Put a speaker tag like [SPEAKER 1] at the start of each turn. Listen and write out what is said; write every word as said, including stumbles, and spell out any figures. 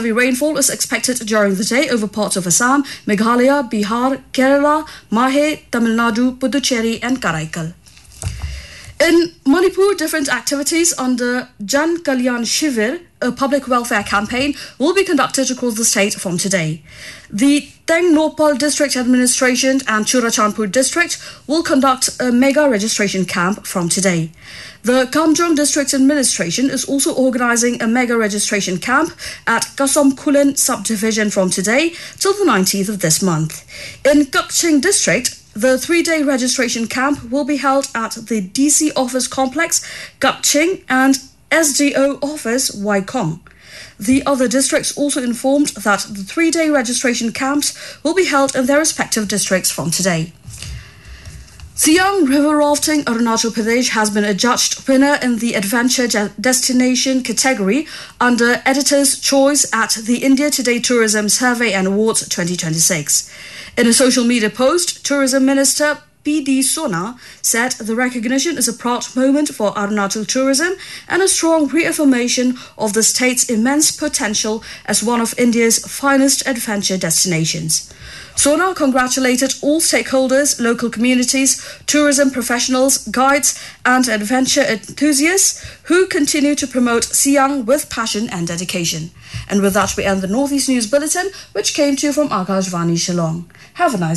[SPEAKER 1] Heavy rainfall is expected during the day over parts of Assam, Meghalaya, Bihar, Kerala, Mahe, Tamil Nadu, Puducherry and Karaikal. In Manipur, different activities under Jan Kalyan Shivir, a public welfare campaign, will be conducted across the state from today. The Tengnopal District Administration and Churachandpur District will conduct a mega registration camp from today. The Kamjong District Administration is also organizing a mega registration camp at Kasomkulen subdivision from today till the nineteenth of this month. In Kukching District, the three-day registration camp will be held at the D C office complex, Kukching, and S D O office, Waikong. The other districts also informed that the three-day registration camps will be held in their respective districts from today. Siang River Rafting Arunachal Pradesh has been adjudged winner in the Adventure De- Destination category under Editor's Choice at the India Today Tourism Survey and Awards twenty twenty-six. In a social media post, Tourism Minister P D Sona said the recognition is a proud moment for Arunachal tourism and a strong reaffirmation of the state's immense potential as one of India's finest adventure destinations. Sona congratulated all stakeholders, local communities, tourism professionals, guides and adventure enthusiasts who continue to promote Siang with passion and dedication. And with that, we end the Northeast News Bulletin, which came to you from Akashvani Shillong. Have a nice